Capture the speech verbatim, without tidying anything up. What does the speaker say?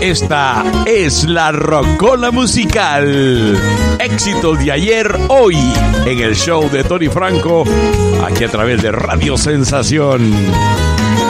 Esta es la Rocola Musical. Éxitos de ayer, hoy, en el show de Tony Franco, aquí a través de Radio Sensación.